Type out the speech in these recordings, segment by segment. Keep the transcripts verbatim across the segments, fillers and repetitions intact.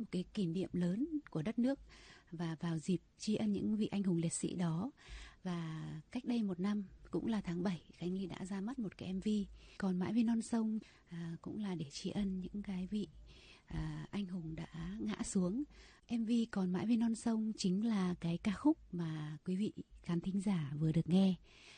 cái kỷ niệm lớn của đất nước và vào dịp tri ân những vị anh hùng liệt sĩ đó. Và cách đây một năm, cũng là tháng bảy, Khánh Ly đã ra mắt một cái em vê Còn mãi với non sông, à, cũng là để tri ân những cái vị à, anh hùng đã ngã xuống. em vê Còn mãi với non sông chính là cái ca khúc mà quý vị khán thính giả vừa được nghe.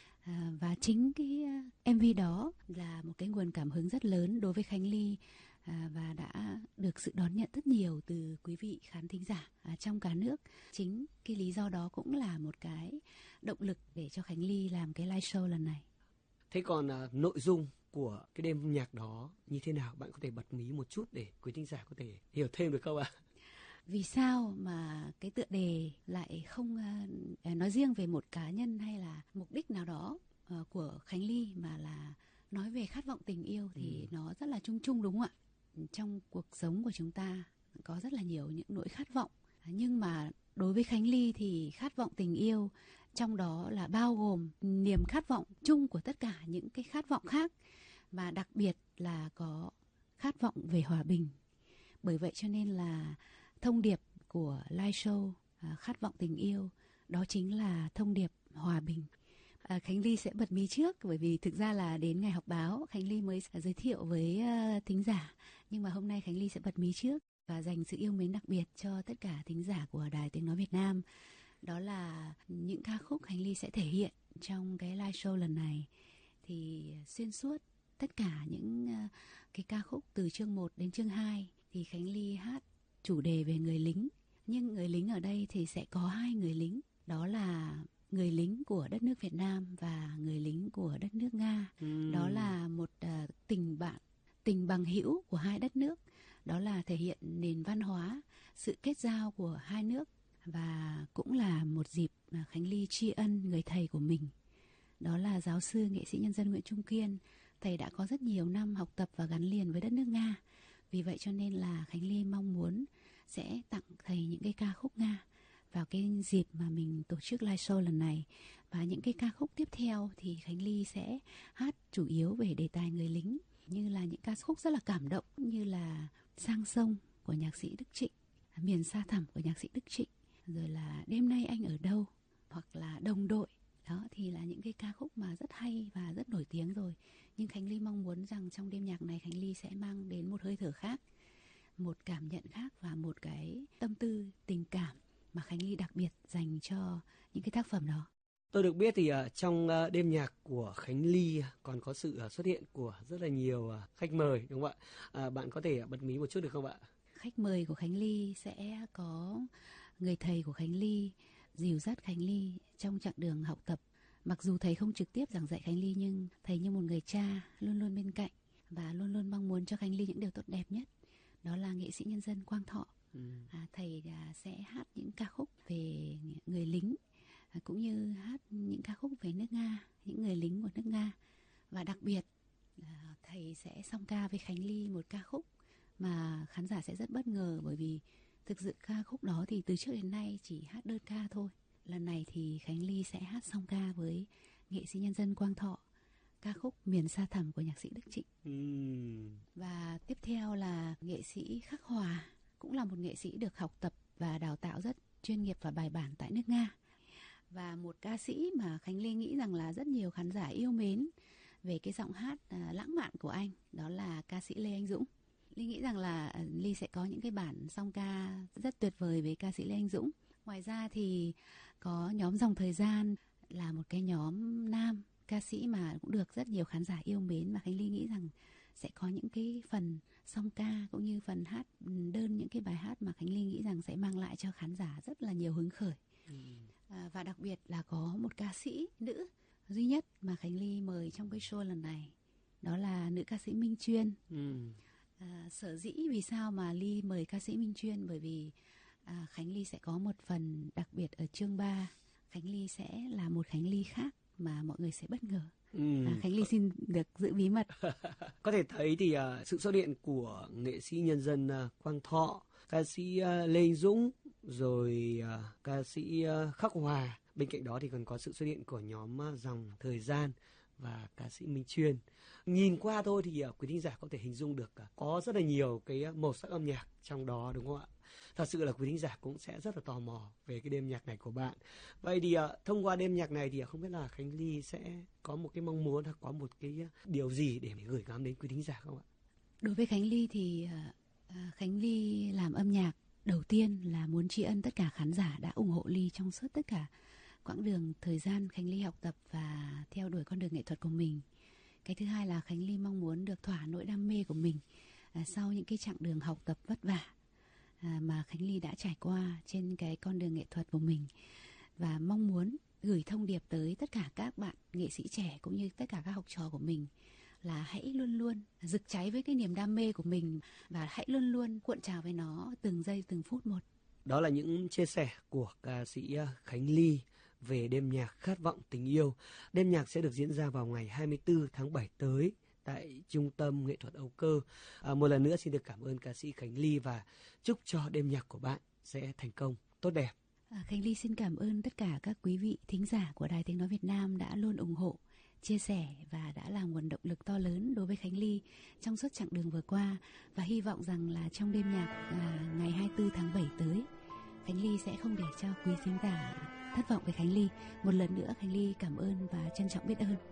À, và chính cái em vê đó là một cái nguồn cảm hứng rất lớn đối với Khánh Ly, à, và đã được sự đón nhận rất nhiều từ quý vị khán thính giả à, trong cả nước. Chính cái lý do đó cũng là một cái động lực để cho Khánh Ly làm cái live show lần này. Thế còn à, nội dung của cái đêm nhạc đó như thế nào? Bạn có thể bật mí một chút để quý thính giả có thể hiểu thêm được không ạ? Vì sao mà cái tựa đề lại không uh, nói riêng về một cá nhân hay là mục đích nào đó uh, của Khánh Ly, mà là nói về khát vọng tình yêu thì ừ. nó rất là chung chung, đúng không ạ? Trong cuộc sống của chúng ta có rất là nhiều những nỗi khát vọng, nhưng mà đối với Khánh Ly thì khát vọng tình yêu trong đó là bao gồm niềm khát vọng chung của tất cả những cái khát vọng khác, và đặc biệt là có khát vọng về hòa bình. Bởi vậy cho nên là thông điệp của live show à, khát vọng tình yêu đó chính là thông điệp hòa bình. À, Khánh Ly sẽ bật mí trước, bởi vì thực ra là đến ngày họp báo Khánh Ly mới giới thiệu với uh, thính giả, nhưng mà hôm nay Khánh Ly sẽ bật mí trước và dành sự yêu mến đặc biệt cho tất cả thính giả của Đài Tiếng Nói Việt Nam. Đó là những ca khúc Khánh Ly sẽ thể hiện trong cái live show lần này, thì xuyên suốt tất cả những uh, cái ca khúc từ chương một đến chương hai thì Khánh Ly hát chủ đề về người lính. Nhưng người lính ở đây thì sẽ có hai người lính, đó là người lính của đất nước Việt Nam và người lính của đất nước Nga. Ừ. Đó là một uh, tình bạn, tình bằng hữu của hai đất nước. Đó là thể hiện nền văn hóa, sự kết giao của hai nước, và cũng là một dịp mà Khánh Ly tri ân người thầy của mình. Đó là giáo sư nghệ sĩ nhân dân Nguyễn Trung Kiên. Thầy đã có rất nhiều năm học tập và gắn liền với đất nước Nga. Vì vậy cho nên là Khánh Ly mong muốn sẽ tặng thầy những cái ca khúc Nga vào cái dịp mà mình tổ chức live show lần này. Và những cái ca khúc tiếp theo thì Khánh Ly sẽ hát chủ yếu về đề tài người lính, như là những ca khúc rất là cảm động, như là Sang Sông của nhạc sĩ Đức Trịnh, Miền Sa Thẳm của nhạc sĩ Đức Trịnh, rồi là Đêm Nay Anh Ở Đâu, hoặc là Đồng Đội. Đó thì là những cái ca khúc mà rất hay và rất nổi tiếng rồi. Nhưng Khánh Ly mong muốn rằng trong đêm nhạc này Khánh Ly sẽ mang đến một hơi thở khác, một cảm nhận khác và một cái tâm tư, tình cảm mà Khánh Ly đặc biệt dành cho những cái tác phẩm đó. Tôi được biết thì uh, trong uh, đêm nhạc của Khánh Ly còn có sự uh, xuất hiện của rất là nhiều uh, khách mời, đúng không ạ? Uh, bạn có thể uh, bật mí một chút được không ạ? Khách mời của Khánh Ly sẽ có người thầy của Khánh Ly, dìu dắt Khánh Ly trong chặng đường học tập. Mặc dù thầy không trực tiếp giảng dạy Khánh Ly, nhưng thầy như một người cha luôn luôn bên cạnh và luôn luôn mong muốn cho Khánh Ly những điều tốt đẹp nhất. Đó là nghệ sĩ nhân dân Quang Thọ. Ừ. À, thầy à, sẽ hát những ca khúc về người lính, à, cũng như hát những ca khúc về nước Nga, những người lính của nước Nga. Và đặc biệt à, thầy sẽ song ca với Khánh Ly một ca khúc mà khán giả sẽ rất bất ngờ, bởi vì thực sự ca khúc đó thì từ trước đến nay chỉ hát đơn ca thôi. Lần này thì Khánh Ly sẽ hát song ca với nghệ sĩ nhân dân Quang Thọ, ca khúc Miền Sa Thẳm của nhạc sĩ Đức Trịnh. uhm. Và tiếp theo là nghệ sĩ Khắc Hòa, cũng là một nghệ sĩ được học tập và đào tạo rất chuyên nghiệp và bài bản tại nước Nga. Và một ca sĩ mà Khánh Ly nghĩ rằng là rất nhiều khán giả yêu mến về cái giọng hát à, lãng mạn của anh, đó là ca sĩ Lê Anh Dũng. Ly nghĩ rằng là Ly sẽ có những cái bản song ca rất tuyệt vời với ca sĩ Lê Anh Dũng. Ngoài ra thì có nhóm Dòng Thời Gian, là một cái nhóm nam ca sĩ mà cũng được rất nhiều khán giả yêu mến, mà Khánh Ly nghĩ rằng sẽ có những cái phần song ca cũng như phần hát đơn, những cái bài hát mà Khánh Ly nghĩ rằng sẽ mang lại cho khán giả rất là nhiều hứng khởi. ừ. à, Và đặc biệt là có một ca sĩ nữ duy nhất mà Khánh Ly mời trong cái show lần này, đó là nữ ca sĩ Minh Chuyên. ừ. à, Sở dĩ vì sao mà Ly mời ca sĩ Minh Chuyên, bởi vì à, Khánh Ly sẽ có một phần đặc biệt ở chương ba. Khánh Ly sẽ là một Khánh Ly khác mà mọi người sẽ bất ngờ. ừ. à, Khánh Ly xin được giữ bí mật. Có thể thấy thì uh, sự xuất hiện của nghệ sĩ nhân dân uh, Quang Thọ, ca sĩ uh, Lê Anh Dũng, rồi uh, ca sĩ uh, Khắc Hòa. Bên cạnh đó thì còn có sự xuất hiện của nhóm uh, Dòng Thời Gian và ca sĩ Minh Chuyên. Nhìn qua thôi thì uh, quý thính giả có thể hình dung được uh, có rất là nhiều cái uh, màu sắc âm nhạc trong đó, đúng không ạ? thật sự là quý thính giả cũng sẽ rất là tò mò về cái đêm nhạc này của bạn. Vậy thì uh, thông qua đêm nhạc này thì không biết là Khánh Ly sẽ có một cái mong muốn hoặc có một cái điều gì để gửi gắm đến quý thính giả không ạ? Đối với Khánh Ly thì uh, Khánh Ly làm âm nhạc đầu tiên là muốn tri ân tất cả khán giả đã ủng hộ Ly trong suốt tất cả quãng đường thời gian Khánh Ly học tập và theo đuổi con đường nghệ thuật của mình. Cái thứ hai là Khánh Ly mong muốn được thỏa nỗi đam mê của mình à, sau những cái chặng đường học tập vất vả à, mà Khánh Ly đã trải qua trên cái con đường nghệ thuật của mình, và mong muốn gửi thông điệp tới tất cả các bạn nghệ sĩ trẻ cũng như tất cả các học trò của mình là hãy luôn luôn rực cháy với cái niềm đam mê của mình và hãy luôn luôn cuộn trào với nó từng giây từng phút một. Đó là những chia sẻ của ca sĩ Khánh Ly về đêm nhạc Khát vọng tình yêu. Đêm nhạc sẽ được diễn ra vào ngày hai mươi tư tháng bảy tới tại Trung tâm Nghệ thuật Âu Cơ. À, một lần nữa xin được cảm ơn ca sĩ Khánh Ly và chúc cho đêm nhạc của bạn sẽ thành công, tốt đẹp. À, Khánh Ly xin cảm ơn tất cả các quý vị thính giả của Đài Tiếng Nói Việt Nam đã luôn ủng hộ, chia sẻ và đã là nguồn động lực to lớn đối với Khánh Ly trong suốt chặng đường vừa qua, và hy vọng rằng là trong đêm nhạc à, ngày hai mươi tư tháng bảy tới, Khánh Ly sẽ không để cho quý thính giả thất vọng với Khánh Ly. Một lần nữa Khánh Ly cảm ơn và trân trọng biết ơn.